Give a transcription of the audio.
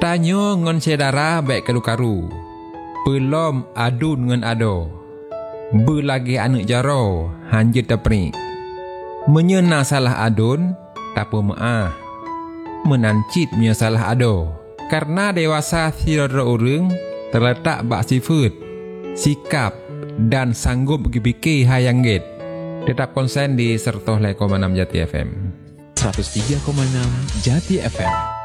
Tanyo ngon saudara baik karu-karu. Belum adun ngon ado. Belagi anak jaro hanjir terperik. Menyena salah adun, tak maaf. Menancit punya salah ado. Karena dewasa tiada orang terletak bak sifat, sikap dan sanggup berfikir hayang get. Tetap konsen di 103,6 Jati FM. 103,6 Jati FM.